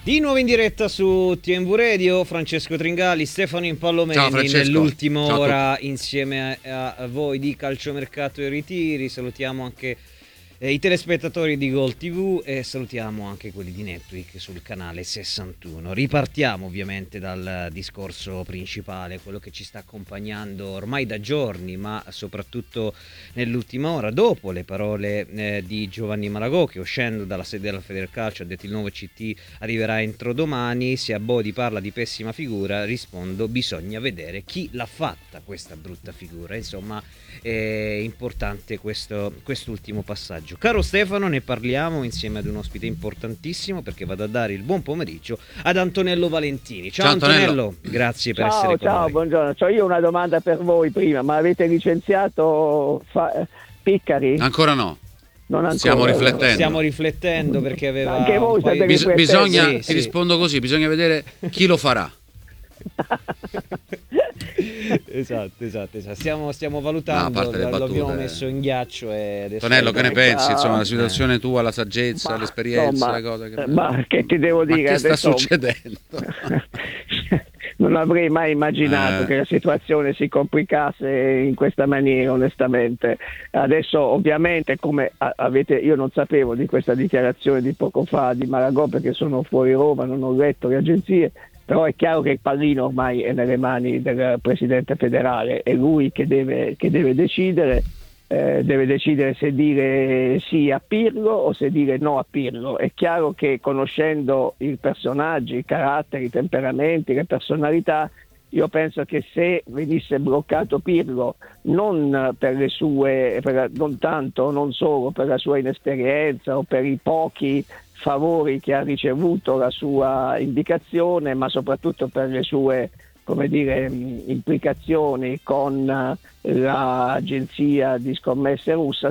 Di nuovo in diretta su TMV Radio, Francesco Tringali, Stefano Impallomeni nell'ultima ora insieme a voi di Calciomercato e Ritiri. Salutiamo anche i telespettatori di Gol TV e salutiamo anche quelli di Netweek sul canale 61. Ripartiamo ovviamente dal discorso principale, quello che ci sta accompagnando ormai da giorni, ma soprattutto nell'ultima ora, dopo le parole di Giovanni Malagò, che uscendo dalla sede della Federcalcio ha detto il nuovo CT arriverà entro domani. Se a Bodi parla di pessima figura, rispondo: bisogna vedere chi l'ha fatta questa brutta figura. Insomma, è importante quest'ultimo passaggio. Caro Stefano, ne parliamo insieme ad un ospite importantissimo, perché vado a dare il buon pomeriggio ad Antonello Valentini. Ciao Antonello, grazie per essere con noi. Ciao, buongiorno. C'ho io una domanda per voi prima, ma avete licenziato Piccari? Ancora no. Non ancora. Stiamo riflettendo perché aveva anche voi bisogna ti rispondo così, bisogna vedere chi lo farà. Esatto. Stiamo valutando, l'abbiamo messo in ghiaccio e adesso Tonello, che ne pensi? Insomma, la situazione tua, la saggezza, l'esperienza, le cose ma che ti devo dire? Ma che sta succedendo? Non avrei mai immaginato che la situazione si complicasse in questa maniera, onestamente. Adesso, ovviamente, come avete, io non sapevo di questa dichiarazione di poco fa di Malagò, perché sono fuori Roma, non ho letto le agenzie. Però è chiaro che il pallino ormai è nelle mani del presidente federale, è lui che deve decidere se dire sì a Pirlo o se dire no a Pirlo. È chiaro che, conoscendo i personaggi, i caratteri, i temperamenti, le personalità, io penso che se venisse bloccato Pirlo, non per le sue, non tanto, non solo per la sua inesperienza o per i pochi favori che ha ricevuto la sua indicazione, ma soprattutto per le sue, come dire, implicazioni con l'agenzia di scommesse russa,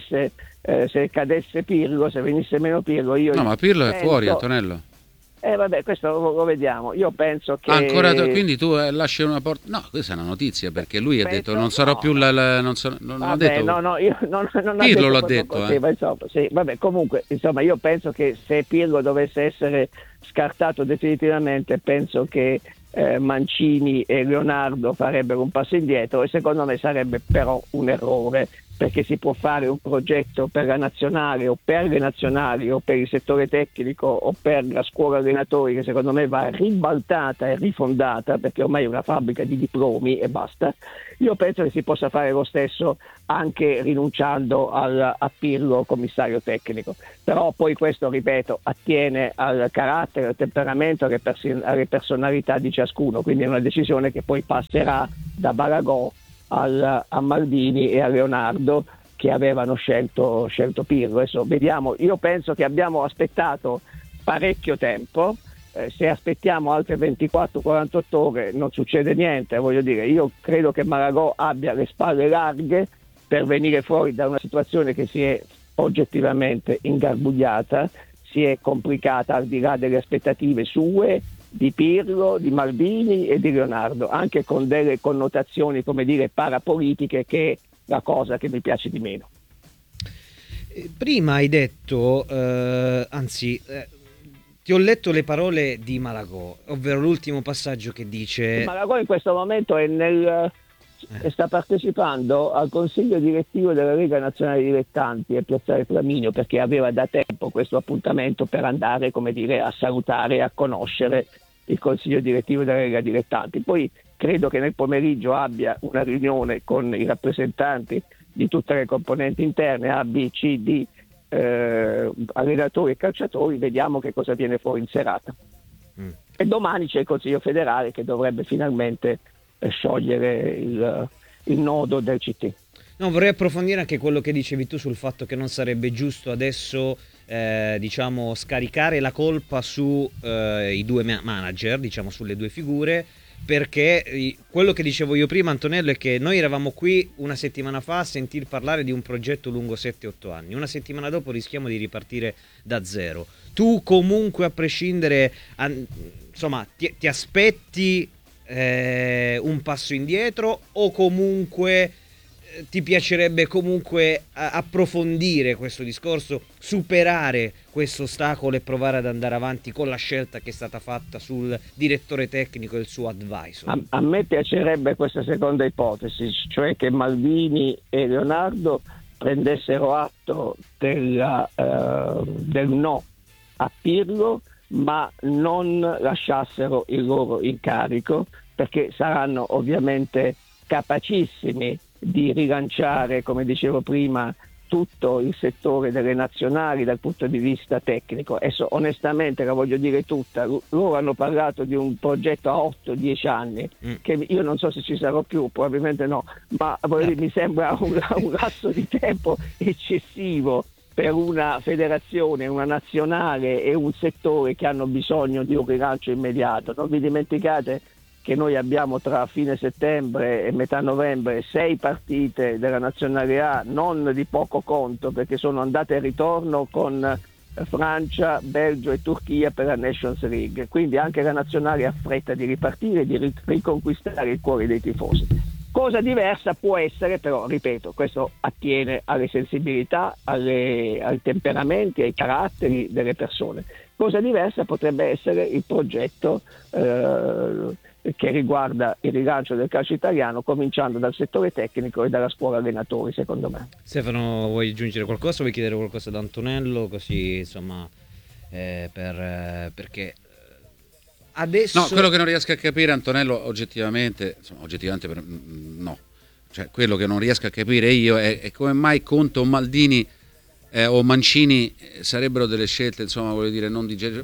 se cadesse Pirlo, se venisse meno Pirlo, ma Pirlo è fuori, Antonello. Vabbè, questo lo vediamo. Io penso che ancora quindi tu lasci una porta. No, questa è una notizia, perché lui ha detto non sarò più non ha detto. Io non Pirlo l'ha detto, ma insomma, sì, vabbè, comunque, insomma, io penso che se Pirlo dovesse essere scartato definitivamente, penso che Mancini e Leonardo farebbero un passo indietro, e secondo me sarebbe però un errore, perché si può fare un progetto per la nazionale o per le nazionali o per il settore tecnico o per la scuola allenatori, che secondo me va ribaltata e rifondata, perché ormai è una fabbrica di diplomi e basta. Io penso che si possa fare lo stesso anche rinunciando a Pirlo commissario tecnico, però poi questo, ripeto, attiene al carattere, al temperamento, alle personalità di ciascuno, quindi è una decisione che poi passerà da Malagò a Maldini e a Leonardo, che avevano scelto Pirlo. Adesso vediamo. Io penso che abbiamo aspettato parecchio tempo, se aspettiamo altre 24-48 ore non succede niente. Voglio dire, io credo che Malagò abbia le spalle larghe per venire fuori da una situazione che si è oggettivamente ingarbugliata, si è complicata al di là delle aspettative sue, di Pirlo, di Maldini e di Leonardo, anche con delle connotazioni, come dire, parapolitiche, che è la cosa che mi piace di meno. Prima hai detto, ti ho letto le parole di Malagò, ovvero l'ultimo passaggio che dice: Malagò in questo momento sta partecipando al consiglio direttivo della Lega Nazionale Dilettanti a Piazzale Flaminio, perché aveva da tempo questo appuntamento per andare, come dire, a salutare e a conoscere il consiglio direttivo della Lega Dilettanti. Poi credo che nel pomeriggio abbia una riunione con i rappresentanti di tutte le componenti interne, A, B, C, D, allenatori e calciatori. Vediamo che cosa viene fuori in serata. E domani c'è il Consiglio federale che dovrebbe finalmente sciogliere il nodo del CT. No, vorrei approfondire anche quello che dicevi tu sul fatto che non sarebbe giusto adesso scaricare la colpa su i due manager, diciamo sulle due figure, perché quello che dicevo io prima, Antonello, è che noi eravamo qui una settimana fa a sentir parlare di un progetto lungo 7-8 anni, una settimana dopo rischiamo di ripartire da zero. Tu comunque, a prescindere, insomma, ti aspetti un passo indietro, o comunque ti piacerebbe comunque approfondire questo discorso, superare questo ostacolo e provare ad andare avanti con la scelta che è stata fatta sul direttore tecnico e il suo advisor? A me piacerebbe questa seconda ipotesi, cioè che Maldini e Leonardo prendessero atto del no a Pirlo, ma non lasciassero il loro incarico, perché saranno ovviamente capacissimi di rilanciare, come dicevo prima, tutto il settore delle nazionali dal punto di vista tecnico. Adesso onestamente la voglio dire tutta, loro hanno parlato di un progetto a 8-10 anni, che io non so se ci sarò più, probabilmente no, ma mi sembra un lasso di tempo eccessivo per una federazione, una nazionale e un settore che hanno bisogno di un rilancio immediato. Non vi dimenticate che noi abbiamo tra fine settembre e metà novembre 6 partite della Nazionale A, non di poco conto, perché sono andate e ritorno con Francia, Belgio e Turchia per la Nations League. Quindi anche la Nazionale ha fretta di ripartire e di riconquistare il cuore dei tifosi. Cosa diversa può essere, però, ripeto, questo attiene alle sensibilità, ai temperamenti, ai caratteri delle persone. Cosa diversa potrebbe essere il progetto che riguarda il rilancio del calcio italiano, cominciando dal settore tecnico e dalla scuola allenatori, secondo me. Stefano, vuoi aggiungere qualcosa? Vuoi chiedere qualcosa ad Antonello? Così, insomma, perché adesso... No, quello che non riesco a capire, Antonello, oggettivamente no. Cioè, quello che non riesco a capire io è come mai Conte o Maldini o Mancini sarebbero delle scelte, insomma, voglio dire, non di genere,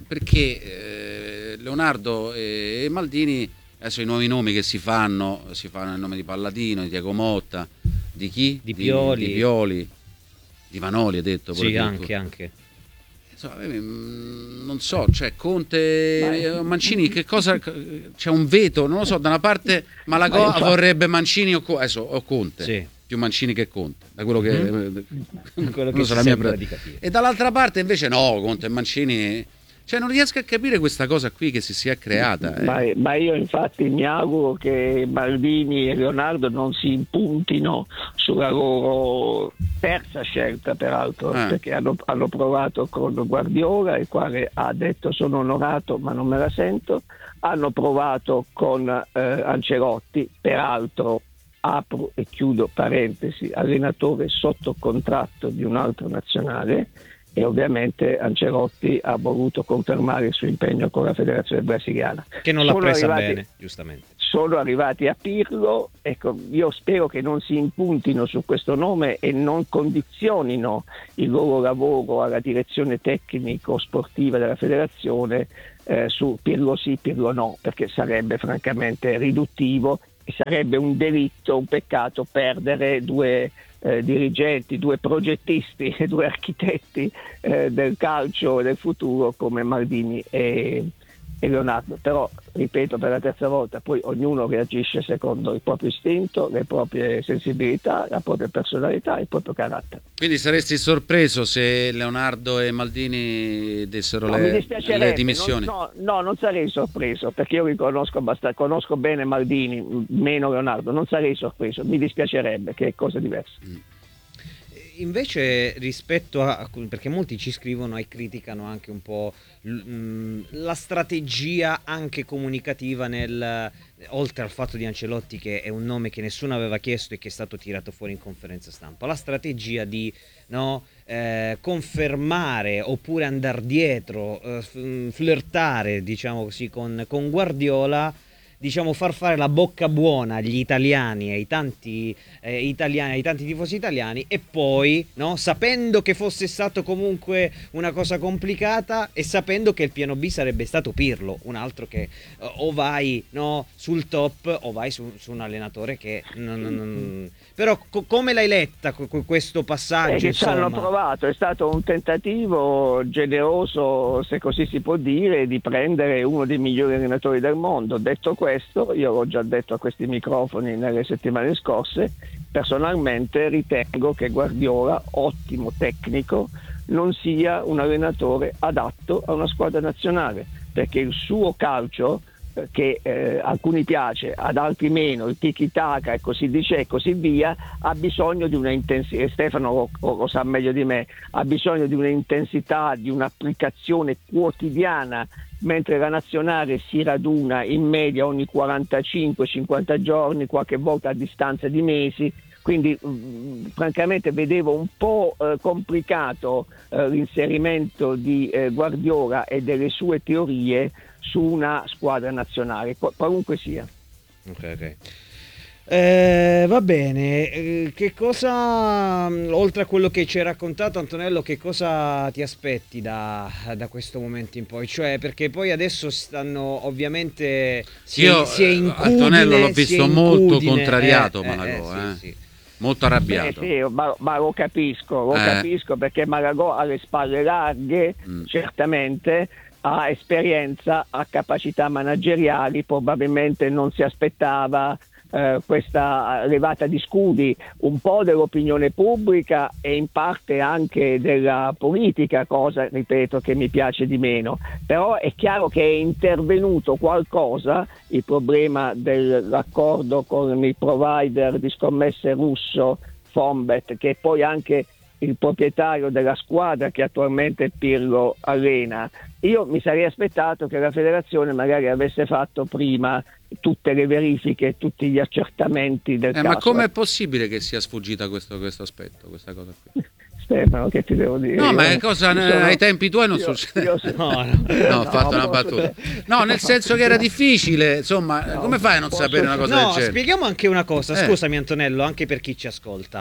perché Leonardo e Maldini, adesso i nuovi nomi che si fanno il nome di Palladino, di Diego Motta, di chi? Di Pioli. Di Pioli, di Vanoli, ha detto. Sì, anche. Insomma, non so, cioè Conte, Mancini, che cosa, c'è un veto, non lo so, da una parte Malagò vorrebbe Mancini o Conte. Sì. Più Mancini che Conte, da quello che, quello che si sembra di capire. E dall'altra parte invece no, Conte e Mancini, cioè non riesco a capire questa cosa qui che si sia creata. Ma io infatti mi auguro che Maldini e Leonardo non si impuntino sulla loro terza scelta, peraltro, perché hanno provato con Guardiola, il quale ha detto sono onorato ma non me la sento, hanno provato con Ancelotti, peraltro apro e chiudo parentesi, allenatore sotto contratto di un'altra nazionale, e ovviamente Ancelotti ha voluto confermare il suo impegno con la federazione brasiliana. Che non l'ha presa bene, giustamente. Sono arrivati a Pirlo, ecco, io spero che non si impuntino su questo nome e non condizionino il loro lavoro alla direzione tecnico-sportiva della federazione su Pirlo sì, Pirlo no, perché sarebbe francamente riduttivo e sarebbe un delitto, un peccato perdere due dirigenti, due progettisti, due architetti del calcio e del futuro come Maldini e Leonardo. Però, ripeto per la terza volta, poi ognuno reagisce secondo il proprio istinto, le proprie sensibilità, la propria personalità, il proprio carattere. Quindi saresti sorpreso se Leonardo e Maldini dessero le dimissioni? No, non sarei sorpreso, perché io conosco bene Maldini, meno Leonardo, non sarei sorpreso, mi dispiacerebbe, che è cosa diversa. Invece rispetto a, perché molti ci scrivono e criticano anche un po' la strategia anche comunicativa oltre al fatto di Ancelotti, che è un nome che nessuno aveva chiesto e che è stato tirato fuori in conferenza stampa, la strategia di confermare oppure andare dietro, flirtare, diciamo così, con Guardiola, diciamo far fare la bocca buona agli italiani, ai tanti tifosi italiani, e poi, sapendo che fosse stato comunque una cosa complicata e sapendo che il piano B sarebbe stato Pirlo, un altro che o vai sul top o vai su un allenatore che però come l'hai letta questo passaggio? Ci hanno provato, è stato un tentativo generoso, se così si può dire, di prendere uno dei migliori allenatori del mondo. Detto questo, io l'ho già detto a questi microfoni nelle settimane scorse, personalmente ritengo che Guardiola, ottimo tecnico, non sia un allenatore adatto a una squadra nazionale, perché il suo calcio che alcuni piace, ad altri meno, il tiki-taka e così dice e così via, ha bisogno di una intensità, Stefano lo sa meglio di me, ha bisogno di un'intensità, di un'applicazione quotidiana, mentre la nazionale si raduna in media ogni 45-50 giorni, qualche volta a distanza di mesi. Quindi francamente vedevo un po' complicato l'inserimento di Guardiola e delle sue teorie su una squadra nazionale, qualunque sia. Ok. Va bene, che cosa, oltre a quello che ci hai raccontato Antonello, che cosa ti aspetti da questo momento in poi? Cioè, perché poi adesso stanno ovviamente si è incudine, Antonello l'ho visto molto contrariato, Malagò, sì. Molto arrabbiato. Sì, ma lo capisco perché Malagò ha le spalle larghe, certamente, ha esperienza, ha capacità manageriali, probabilmente non si aspettava questa levata di scudi un po' dell'opinione pubblica e in parte anche della politica, cosa, ripeto, che mi piace di meno. Però è chiaro che è intervenuto qualcosa, il problema dell'accordo con il provider di scommesse russo Fonbet, che è poi anche il proprietario della squadra che attualmente Pirlo allena. Io mi sarei aspettato che la federazione magari avesse fatto prima tutte le verifiche, tutti gli accertamenti del caso. Ma com'è possibile che sia sfuggita questo aspetto, questa cosa qui? Stefano, che ti devo dire? No, ma è cosa ai tempi tuoi non succede. No, ho fatto una battuta. No, nel senso che era difficile, insomma, come fai a non sapere una cosa del genere? Spieghiamo anche una cosa, scusami Antonello, anche per chi ci ascolta.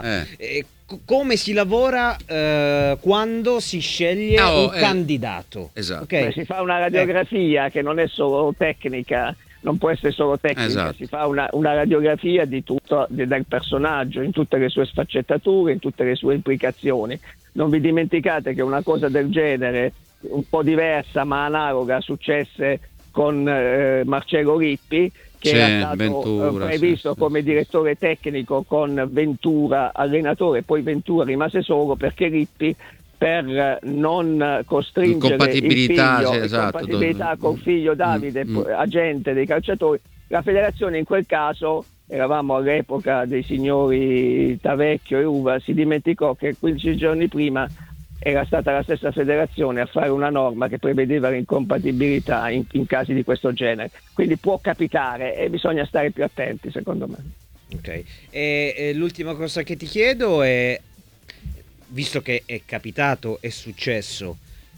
Come si lavora quando si sceglie un candidato? Esatto. Okay? Si fa una radiografia che non è solo tecnica, non può essere solo tecnica, esatto. Si fa una radiografia di tutto del personaggio, in tutte le sue sfaccettature, in tutte le sue implicazioni. Non vi dimenticate che una cosa del genere, un po' diversa ma analoga, successe con Marcello Lippi, che era stato previsto come direttore tecnico con Ventura allenatore, poi Ventura rimase solo perché Lippi, per non costringere incompatibilità col figlio Davide, agente dei calciatori, la federazione in quel caso, eravamo all'epoca dei signori Tavecchio e Uva, si dimenticò che 15 giorni prima era stata la stessa federazione a fare una norma che prevedeva l'incompatibilità in casi di questo genere. Quindi può capitare e bisogna stare più attenti, secondo me. Ok. E l'ultima cosa che ti chiedo è, visto che è capitato, è successo,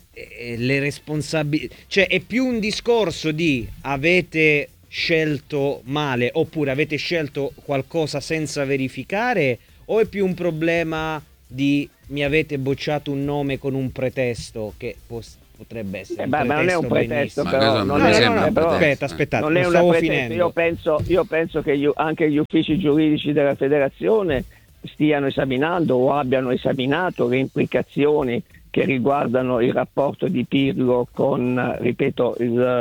le responsabilità, cioè è più un discorso di avete scelto male oppure avete scelto qualcosa senza verificare, o è più un problema di mi avete bocciato un nome con un pretesto che potrebbe essere ma non è un pretesto, però aspettate, non è un pretesto. Io penso che anche gli uffici giuridici della federazione stiano esaminando o abbiano esaminato le implicazioni che riguardano il rapporto di Pirlo con, ripeto,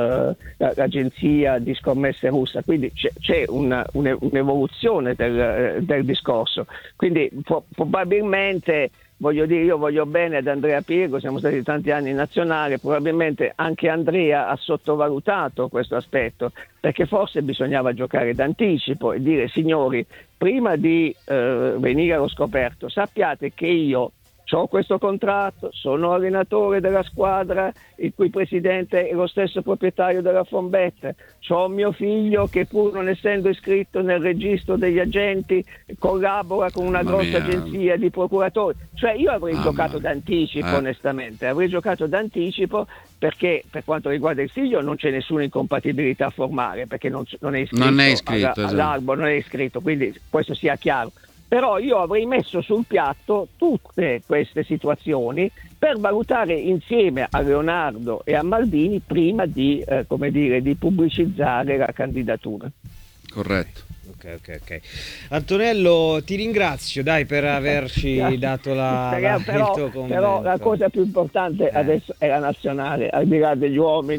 l'agenzia di scommesse russa. Quindi c'è un'evoluzione del discorso. Quindi probabilmente, voglio dire, io voglio bene ad Andrea Pirlo, siamo stati tanti anni in nazionale, probabilmente anche Andrea ha sottovalutato questo aspetto, perché forse bisognava giocare d'anticipo e dire: signori, prima di venire allo scoperto, sappiate che io ho questo contratto, sono allenatore della squadra il cui presidente è lo stesso proprietario della Fonbet, ho mio figlio che, pur non essendo iscritto nel registro degli agenti, collabora con una grossa agenzia di procuratori. Cioè io avrei giocato d'anticipo, onestamente, avrei giocato d'anticipo, perché per quanto riguarda il figlio non c'è nessuna incompatibilità formale, perché non è iscritto all'albo, non è iscritto, quindi questo sia chiaro. Però io avrei messo sul piatto tutte queste situazioni per valutare insieme a Leonardo e a Maldini prima di pubblicizzare la candidatura. Corretto. Ok. Antonello, ti ringrazio per averci dato il tuo commento. Però la cosa più importante adesso è la nazionale, al di là degli uomini.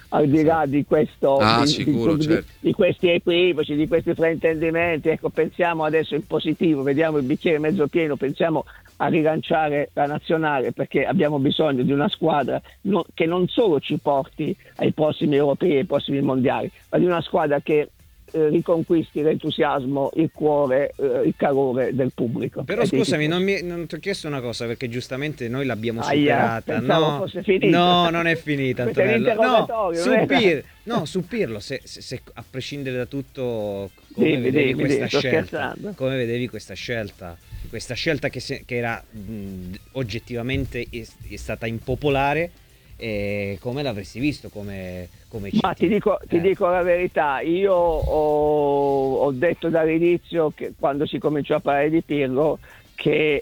al di là di questo, certo. di questi equivoci, di questi fraintendimenti. Ecco, pensiamo adesso in positivo, vediamo il bicchiere mezzo pieno, pensiamo a rilanciare la nazionale, perché abbiamo bisogno di una squadra che non solo ci porti ai prossimi europei, ai prossimi mondiali, ma di una squadra che riconquisti l'entusiasmo, il cuore, il calore del pubblico. Però scusami, non ti ho chiesto una cosa, perché giustamente noi l'abbiamo superata. No, fosse finita. No, non è finita, Antonello. Su Pirlo, se a prescindere da tutto, come vedevi questa scelta? Come vedevi questa scelta? Questa scelta che era oggettivamente è stata impopolare. E come l'avresti visto come Ma ti dico la verità, io ho detto dall'inizio, che quando si cominciò a parlare di Pirlo, che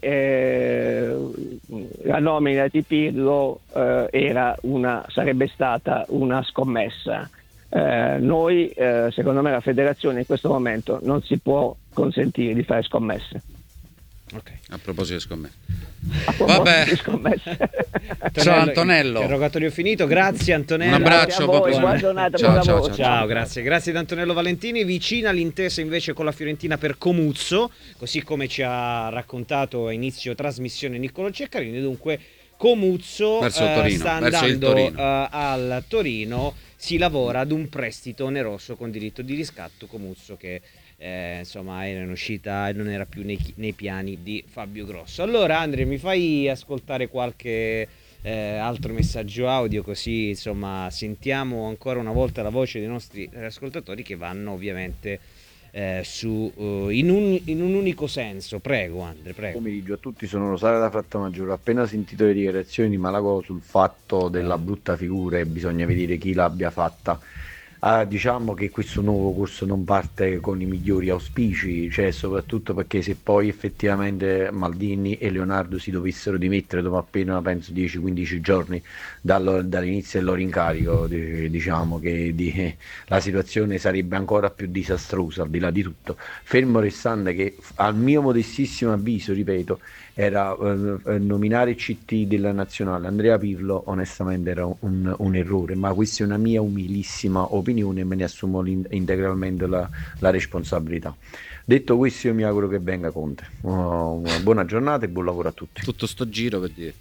la nomina di Pirlo sarebbe stata una scommessa. Noi, secondo me, la federazione in questo momento non si può consentire di fare scommesse. Okay. A proposito di scommesse. Vabbè. Ciao Antonello. Interrogatorio finito, grazie Antonello. Un abbraccio, buona giornata, ciao, grazie ad Antonello Valentini. Vicina l'intesa invece con la Fiorentina per Comuzzo, così come ci ha raccontato a inizio trasmissione Niccolò Ceccarini. Dunque Comuzzo sta andando al Torino, si lavora ad un prestito oneroso con diritto di riscatto. Comuzzo che insomma era in uscita e non era più nei piani di Fabio Grosso. Allora Andrea, mi fai ascoltare qualche altro messaggio audio, così insomma sentiamo ancora una volta la voce dei nostri ascoltatori, che vanno ovviamente in un unico senso. Prego Andre, prego. Pomeriggio a tutti, sono Rosario da Frattamaggiore. Ho appena sentito le dichiarazioni di Malagò sul fatto della brutta figura e bisogna vedere chi l'abbia fatta. Diciamo che questo nuovo corso non parte con i migliori auspici, cioè soprattutto perché se poi effettivamente Maldini e Leonardo si dovessero dimettere dopo appena penso 10-15 giorni dall'inizio del loro incarico, diciamo che la situazione sarebbe ancora più disastrosa, al di là di tutto, fermo restando che al mio modestissimo avviso, ripeto, era nominare CT della nazionale Andrea Pirlo onestamente era un errore, ma questa è una mia umilissima opinione e me ne assumo integralmente la responsabilità. Detto questo, io mi auguro che venga Conte. Una buona giornata e buon lavoro a tutti. Tutto sto giro per dire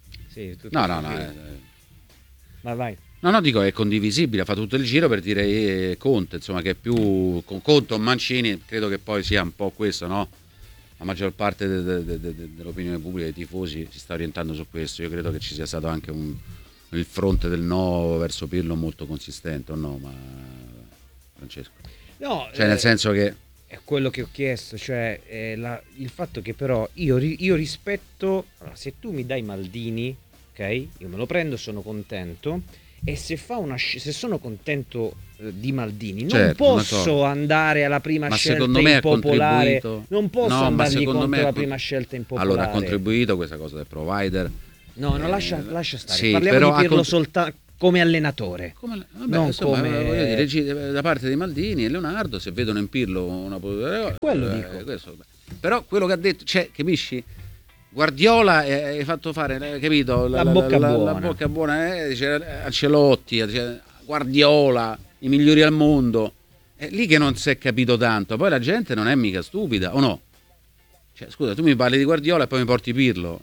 vai. No, dico è condivisibile, fa tutto il giro per dire Conte, insomma, che è più con Conte o Mancini, credo che poi sia un po' questo, no? La maggior parte dell'opinione pubblica, dei tifosi, si sta orientando su questo. Io credo che ci sia stato anche il fronte del no verso Pirlo molto consistente, o no? Ma Francesco? No, cioè nel senso che è quello che ho chiesto, cioè il fatto che però io rispetto, allora, se tu mi dai Maldini, ok? Io me lo prendo, sono contento, e se sono contento di Maldini, non posso andare alla prima scelta impopolare, non posso andargli contro la prima scelta impopolare. Allora ha contribuito questa cosa del provider. No, lascia stare. Sì, parliamo di Pirlo soltanto come allenatore. Voglio dire, da parte di Maldini e Leonardo, se vedono in Pirlo una quello dico. Però quello che ha detto, cioè, capisci? Guardiola hai fatto fare, capito? La bocca buona, dice Ancelotti, dice Guardiola, i migliori al mondo. È lì che non si è capito tanto. Poi la gente non è mica stupida, o no? Cioè, scusa, tu mi parli di Guardiola e poi mi porti Pirlo.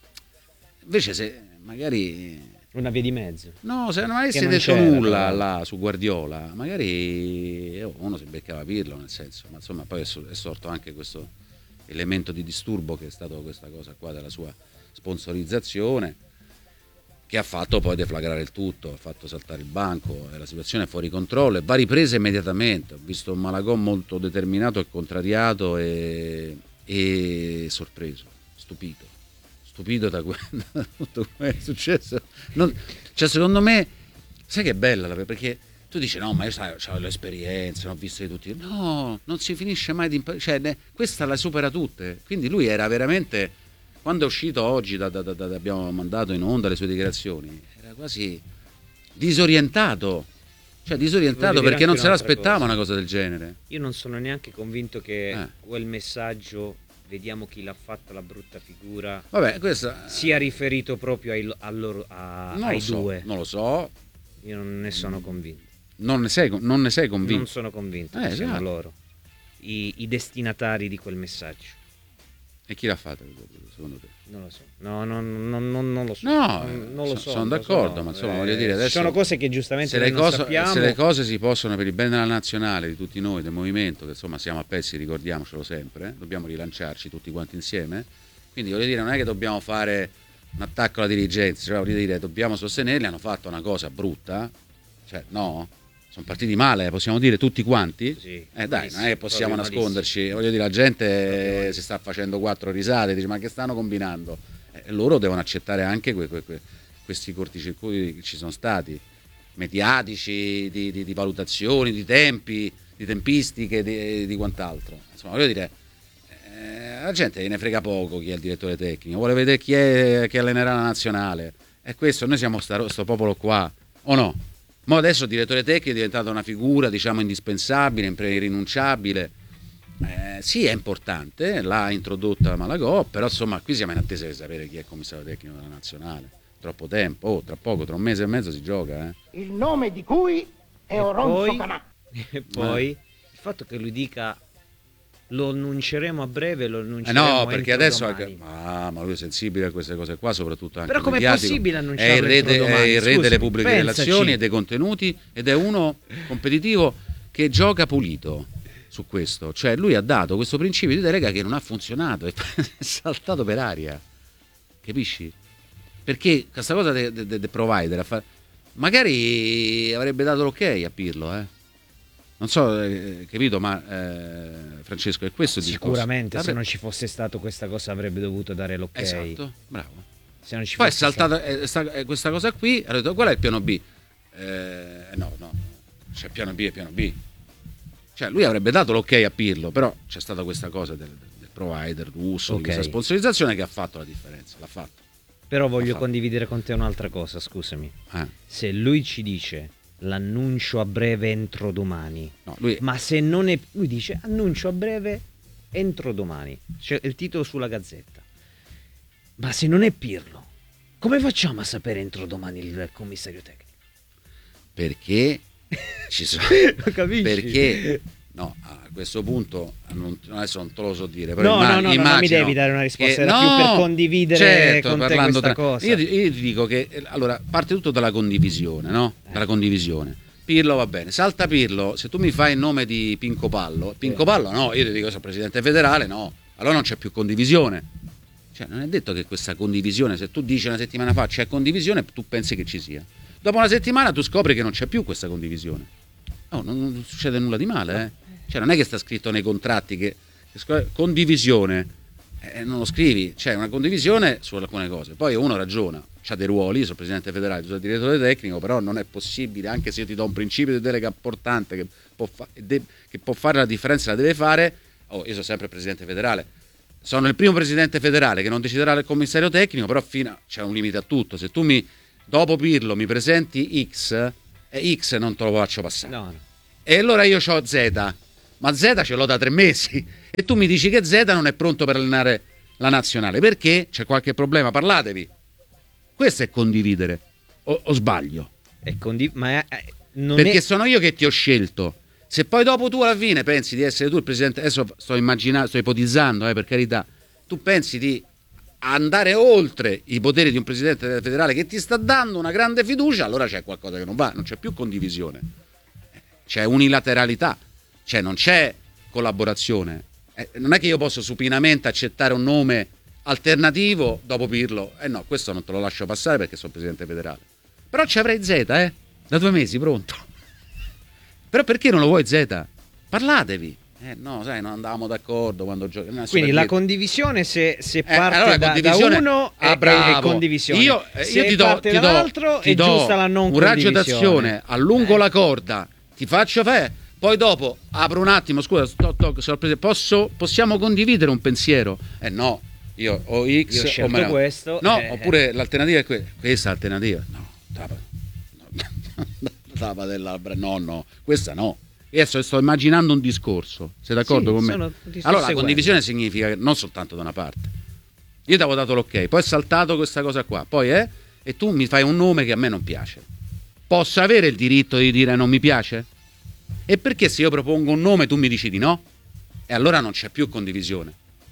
Invece se magari una via di mezzo. No, se non avessi detto nulla là su Guardiola, magari uno si beccava Pirlo, nel senso, ma insomma poi è sorto anche questo elemento di disturbo che è stato questa cosa qua della sua sponsorizzazione, che ha fatto poi deflagrare il tutto, ha fatto saltare il banco, la situazione è fuori controllo e va ripresa immediatamente. Ho visto un Malagò molto determinato e contrariato e sorpreso, stupito da tutto quello che è successo. Cioè secondo me, sai che è bella, perché tu dici no, ma io ho l'esperienza, ho visto di tutti. No, non si finisce mai di imparare, cioè questa la supera tutte. Quindi lui era veramente, quando è uscito oggi abbiamo mandato in onda le sue dichiarazioni, era quasi disorientato. Cioè disorientato perché non se l'aspettava una cosa del genere. Io non sono neanche convinto che quel messaggio, vediamo chi l'ha fatta la brutta figura, vabbè, questa sia riferito proprio ai due. Non lo so. Io non ne sono convinto. Non ne sei convinto? Non sono convinto che siano loro i destinatari di quel messaggio. E chi l'ha fatto secondo te? Non lo so. Non lo so. No, non lo so. Sono d'accordo, ma insomma voglio dire, adesso sono cose che giustamente sappiamo. Se le cose si possono per il bene della nazionale, di tutti noi, del movimento, che insomma siamo a pezzi, ricordiamocelo sempre, dobbiamo rilanciarci tutti quanti insieme. Quindi voglio dire, non è che dobbiamo fare un attacco alla dirigenza, cioè voglio dire, dobbiamo sostenerli, hanno fatto una cosa brutta, cioè no? Sono partiti male, possiamo dire tutti quanti? Sì, dai, non è che possiamo nasconderci, voglio dire, la gente si sta facendo 4 risate, dice ma che stanno combinando? Loro devono accettare anche questi corticircuiti che ci sono stati, mediatici, di valutazioni, di tempi, di tempistiche, di quant'altro. Insomma, voglio dire, la gente gliene frega poco chi è il direttore tecnico, vuole vedere chi allenerà la nazionale. E questo, noi siamo sto popolo qua, o no? Ma adesso il direttore tecnico è diventata una figura, diciamo, indispensabile, irrinunciabile. Sì, è importante, l'ha introdotta Malagò, però insomma qui siamo in attesa di sapere chi è il commissario tecnico della nazionale. Troppo tempo, tra poco, tra un mese e mezzo si gioca. Il nome di cui è Oronzo Canà. E poi il fatto che lui dica lo annunceremo a breve, lo annunceremo no, perché adesso ma lui è sensibile a queste cose qua, soprattutto anche però com'è possibile annunciarlo è il re delle pubbliche relazioni e dei contenuti, ed è uno competitivo che gioca pulito su questo, cioè lui ha dato questo principio di delega che non ha funzionato, è saltato per aria, capisci? Perché questa cosa del provider magari avrebbe dato l'ok a Pirlo, non so, capito, ma Francesco, è questo il discorso. Sicuramente se non ci fosse stato questa cosa avrebbe dovuto dare l'ok. Esatto, bravo. Se non ci poi è fosse saltata questa cosa qui, ha detto qual è il piano B? No, c'è piano B e piano B. Cioè lui avrebbe dato l'ok a Pirlo, però c'è stata questa cosa del provider russo, di questa sponsorizzazione che ha fatto la differenza, l'ha fatto. Però voglio condividere con te un'altra cosa, scusami. Se lui ci dice l'annuncio a breve entro domani, ma se non è, lui dice annuncio a breve entro domani, c'è il titolo sulla Gazzetta, ma se non è Pirlo, come facciamo a sapere entro domani il commissario tecnico? Perché ci sono capisci? Perché no, a questo punto adesso non te lo so dire, però no, non mi devi dare una risposta, era più per condividere con te questa cosa. Io ti dico che allora parte tutto dalla condivisione, no? Dalla condivisione. Pirlo va bene, salta Pirlo, se tu mi fai il nome di Pinco Pallo no, io ti dico sono presidente federale, no, allora non c'è più condivisione. Cioè non è detto che questa condivisione, se tu dici una settimana fa c'è condivisione, tu pensi che ci sia. Dopo una settimana tu scopri che non c'è più questa condivisione. No, non succede nulla di male, Cioè non è che sta scritto nei contratti che condivisione, non lo scrivi, c'è una condivisione su alcune cose, poi uno ragiona, c'ha dei ruoli, io sono presidente federale, tu sei direttore tecnico, però non è possibile, anche se io ti do un principio di delega importante che può fare la differenza, la deve fare. Io sono sempre presidente federale, sono il primo presidente federale che non deciderà il commissario tecnico, però c'è un limite a tutto. Se tu dopo Pirlo mi presenti X, X non te lo faccio passare. No. E allora io ho Z, ma Z ce l'ho da 3 mesi e tu mi dici che Z non è pronto per allenare la nazionale. Perché? C'è qualche problema? Parlatevi. Questo è condividere. O sbaglio? Perché sono io che ti ho scelto. Se poi dopo tu alla fine pensi di essere tu il presidente, adesso sto ipotizzando, per carità, tu pensi di andare oltre i poteri di un presidente federale che ti sta dando una grande fiducia, allora c'è qualcosa che non va, non c'è più condivisione, c'è unilateralità, cioè non c'è collaborazione. Non è che io posso supinamente accettare un nome alternativo dopo Pirlo, no, questo non te lo lascio passare perché sono presidente federale, però ci avrei Z, da 2 mesi pronto. Però perché non lo vuoi Z? Parlatevi. No, sai, non andavamo d'accordo quando giochiamo. Quindi la condivisione se parte allora, da uno è condivisione. Io ti do giusta la non un raggio d'azione, allungo la corda, ti faccio poi dopo apro un attimo, scusa, possiamo condividere un pensiero? No, io ho X, io ho scelto questo. No, oppure l'alternativa è questa l'alternativa. No, no, questa no. Adesso sto immaginando un discorso, sei d'accordo con me? Allora la condivisione significa che non soltanto da una parte. Io ti avevo dato l'ok, poi è saltato questa cosa qua, poi e tu mi fai un nome che a me non piace. possa avere il diritto di dire non mi piace? E perché se io propongo un nome tu mi dici di no? E allora non c'è più condivisione.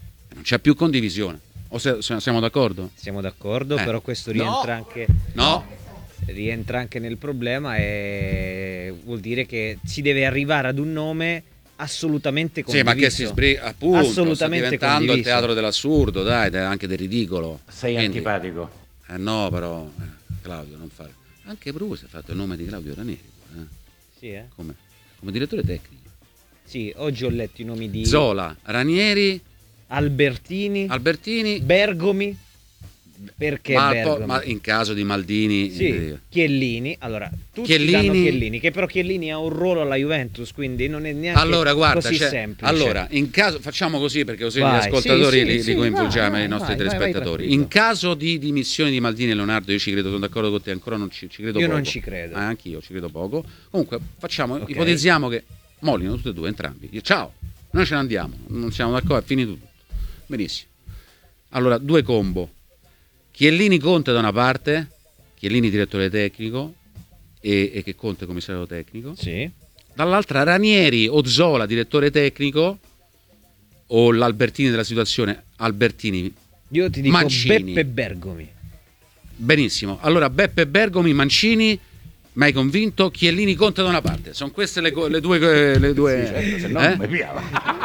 O siamo d'accordo? Siamo d'accordo, però questo rientra anche... No. Rientra anche nel problema e vuol dire che si deve arrivare ad un nome assolutamente condiviso. Sì, ma che si sbriga, appunto, assolutamente sta diventando condiviso. il teatro dell'assurdo, dai, anche del ridicolo. Sei antipatico. No, però, Claudio, non fare. Anche Bruce ha fatto il nome di Claudio Ranieri. Sì, Come direttore tecnico. Sì, oggi ho letto i nomi di Zola, Ranieri, Albertini, Bergomi. Perché Bergomi? Ma in caso di Maldini, sì, Chiellini. Allora, tutti Chiellini, danno Chiellini, che però Chiellini ha un ruolo alla Juventus, quindi non è neanche così semplice. Allora, in caso, facciamo così perché così gli ascoltatori li coinvolgiamo, i nostri telespettatori. In caso di dimissioni di Maldini e Leonardo, io ci credo, sono d'accordo con te, ancora non ci credo io poco. Non ci credo. Anch'io ci credo poco. Comunque, ipotizziamo che mollino tutti e due, entrambi. Ciao, noi ce ne andiamo, non siamo d'accordo, è finito tutto. Benissimo. Allora, due combo. Chiellini Conte da una parte, Chiellini direttore tecnico e che Conte commissario tecnico, sì. Dall'altra Ranieri o Zola direttore tecnico o l'Albertini della situazione, Albertini, io ti dico Mancini. Beppe Bergomi. Benissimo, allora Beppe Bergomi, Mancini, mai convinto, Chiellini Conte da una parte, sono queste le due sì, certo, se no non mi piava.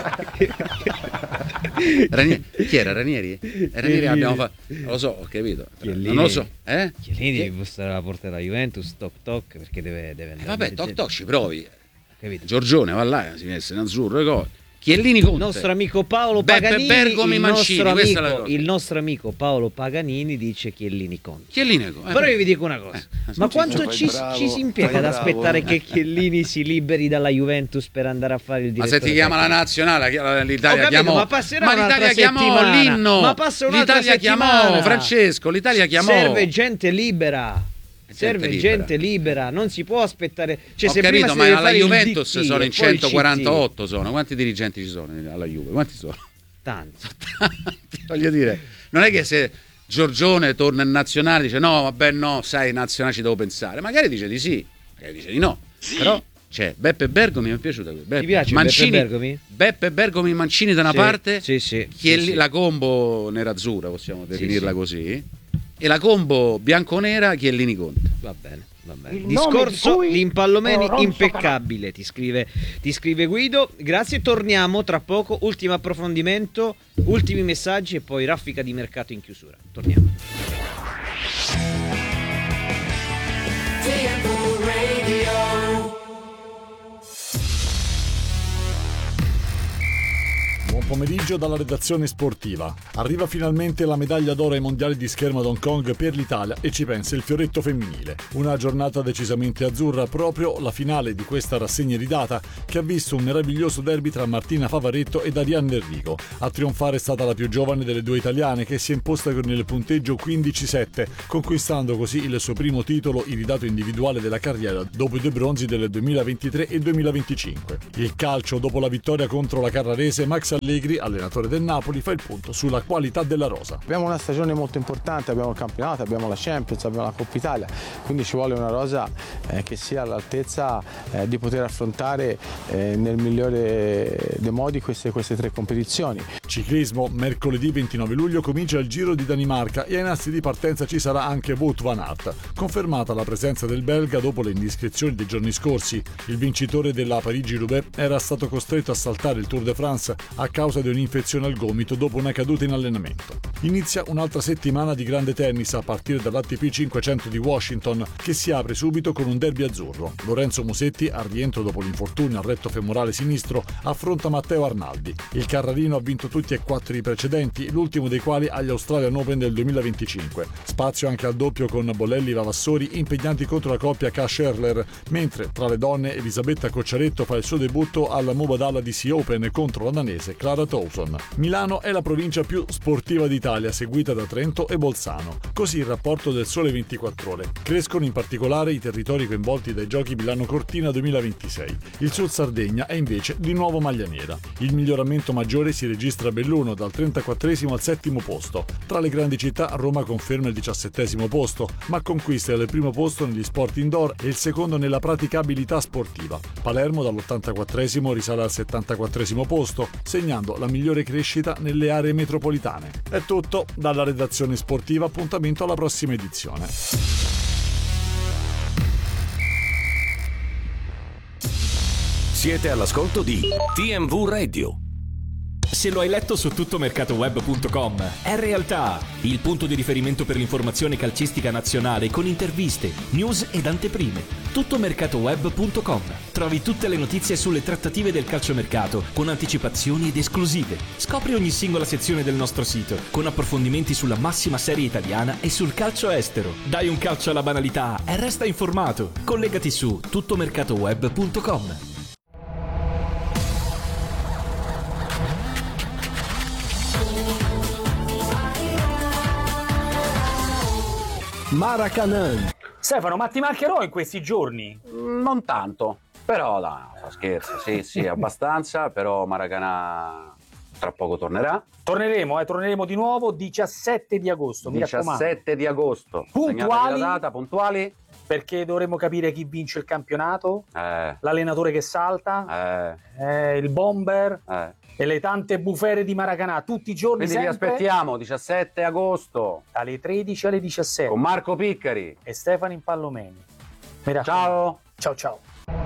Chi era Ranieri? Ranieri abbiamo fatto. Non lo so, ho capito. Chiellini, non lo so. Chiellini deve bussare alla porta della Juventus, toc perché deve andare. Vabbè, toc ci provi. Capito? Giorgione va là, si mette in azzurro e cose. Chiellini Conte. Il nostro amico Paolo Paganini, Bergomi, Mancini, il nostro amico Paolo Paganini dice Chiellini Conte. Però io vi dico una cosa, ma quanto ci si impiega ad aspettare che Chiellini si liberi dalla Juventus per andare a fare il direttore? Ma se ti chiama la nazionale, l'Italia chiamò. Ma passerà l'Italia chiamò l'inno. Ma passa un'altra l'Italia settimana. Chiamò Francesco, l'Italia chiamò. Serve gente libera. Gente libera, non si può aspettare. Cioè, ho se capito, prima ma alla Juventus DT, sono in 148. Quanti dirigenti ci sono alla Juve? Quanti sono? Tanti. Voglio dire, non è che se Giorgione torna in nazionale dice no, vabbè, no, sai, in nazionale ci devo pensare. Magari dice di sì, magari dice di no. Sì. Però c'è Beppe Bergomi, mi è piaciuto. Ti piace Mancini, Beppe Bergomi? Beppe Bergomi, Mancini da una parte, sì. La combo nerazzurra, possiamo definirla così. E la combo bianconera Chiellini Conte. Va bene. Discorso di impallomeni impeccabile, ti scrive Guido. Grazie, torniamo tra poco. Ultimo approfondimento, ultimi messaggi e poi raffica di mercato in chiusura. Torniamo. Buon pomeriggio dalla redazione sportiva. Arriva finalmente la medaglia d'oro ai mondiali di schermo ad Hong Kong per l'Italia e ci pensa il fioretto femminile. Una giornata decisamente azzurra, proprio la finale di questa rassegna iridata che ha visto un meraviglioso derby tra Martina Favaretto ed Arianna Enrico. A trionfare è stata la più giovane delle due italiane che si è imposta con il punteggio 15-7, conquistando così il suo primo titolo iridato individuale della carriera dopo i due bronzi del 2023 e 2025. Il calcio, dopo la vittoria contro la Carrarese, Max Allegri, allenatore del Napoli, fa il punto sulla qualità della rosa. Abbiamo una stagione molto importante, abbiamo il campionato, abbiamo la Champions, abbiamo la Coppa Italia, quindi ci vuole una rosa che sia all'altezza di poter affrontare nel migliore dei modi queste tre competizioni. Ciclismo, mercoledì 29 luglio comincia il Giro di Danimarca e ai nastri di partenza ci sarà anche Wout van Aert. Confermata la presenza del belga dopo le indiscrezioni dei giorni scorsi, il vincitore della Parigi-Roubaix era stato costretto a saltare il Tour de France a causa di un'infezione al gomito dopo una caduta in allenamento. Inizia un'altra settimana di grande tennis a partire dall'ATP 500 di Washington, che si apre subito con un derby azzurro. Lorenzo Musetti, al rientro dopo l'infortunio al retto femorale sinistro, affronta Matteo Arnaldi. Il Carrarino ha vinto tutti e 4 i precedenti, l'ultimo dei quali agli Australian Open del 2025. Spazio anche al doppio con Bolelli Vavassori impegnati contro la coppia K-Scherler, mentre tra le donne Elisabetta Cocciaretto fa il suo debutto alla Mubadala DC Open contro la danese Clara Towson. Milano è la provincia più sportiva d'Italia, seguita da Trento e Bolzano. Così il rapporto del Sole 24 Ore. Crescono in particolare i territori coinvolti dai Giochi Milano Cortina 2026. Il Sud Sardegna è invece di nuovo maglia nera. Il miglioramento maggiore si registra a Belluno, dal 34esimo al 7° posto. Tra le grandi città Roma conferma il 17esimo posto, ma conquista il primo posto negli sport indoor e il secondo nella praticabilità sportiva. Palermo dall'84esimo risale al 74esimo posto, segnando la migliore crescita nelle aree metropolitane. È tutto dalla redazione sportiva, appuntamento alla prossima edizione. Siete all'ascolto di TMV Radio. Se lo hai letto su tuttomercatoweb.com, è realtà, il punto di riferimento per l'informazione calcistica nazionale con interviste, news ed anteprime. Tuttomercatoweb.com. Trovi tutte le notizie sulle trattative del calciomercato con anticipazioni ed esclusive. Scopri ogni singola sezione del nostro sito con approfondimenti sulla massima serie italiana e sul calcio estero. Dai un calcio alla banalità e resta informato. Collegati su tuttomercatoweb.com. Maracanã. Stefano, ma ti mancherò in questi giorni? Non tanto, però no, scherzo, sì, abbastanza, però Maracanã tra poco tornerà. Torneremo di nuovo 17 di agosto, mi 17 di agosto. Puntuali? La data, puntuali? Perché dovremo capire chi vince il campionato, l'allenatore che salta, il bomber e le tante bufere di Maracanã, tutti i giorni. Quindi sempre. vi aspettiamo 17 agosto dalle 13 alle 17 con Marco Piccari e Stefano Impallomeni. Ciao. Ciao.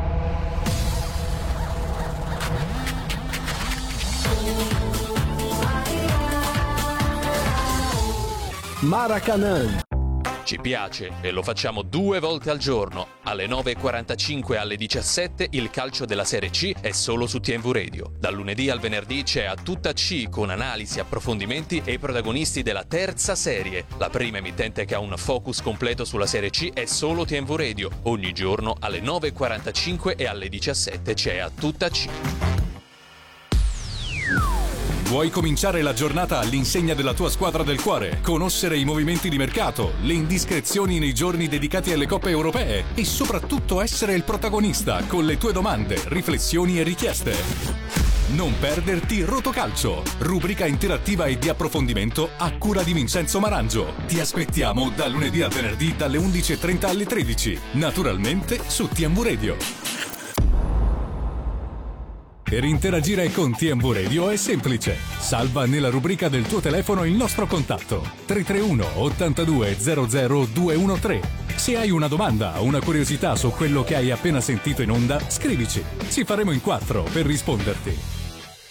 Maracanã. Ci piace e lo facciamo 2 volte al giorno. Alle 9.45 e alle 17 il calcio della Serie C è solo su TMV Radio. Dal lunedì al venerdì c'è A Tutta C con analisi, approfondimenti e i protagonisti della terza serie. La prima emittente che ha un focus completo sulla Serie C è solo TMV Radio. Ogni giorno alle 9.45 e alle 17 c'è A Tutta C. Vuoi cominciare la giornata all'insegna della tua squadra del cuore? Conoscere i movimenti di mercato, le indiscrezioni nei giorni dedicati alle coppe europee e soprattutto essere il protagonista con le tue domande, riflessioni e richieste. Non perderti Rotocalcio, rubrica interattiva e di approfondimento a cura di Vincenzo Marangio. Ti aspettiamo da lunedì al venerdì dalle 11.30 alle 13, naturalmente su TMV Radio. Per interagire con TMV Radio è semplice. Salva nella rubrica del tuo telefono il nostro contatto 331 82 00 213. Se hai una domanda o una curiosità su quello che hai appena sentito in onda, scrivici. Ci faremo in 4 per risponderti.